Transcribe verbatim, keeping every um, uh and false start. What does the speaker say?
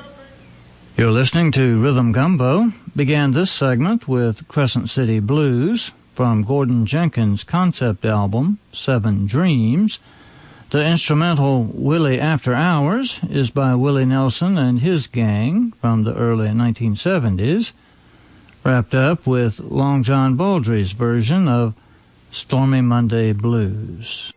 You're listening to Rhythm Gumbo. Began this segment with Crescent City Blues from Gordon Jenkins' concept album, Seven Dreams. The instrumental Willie After Hours is by Willie Nelson and his gang from the early nineteen seventies, wrapped up with Long John Baldry's version of Stormy Monday Blues.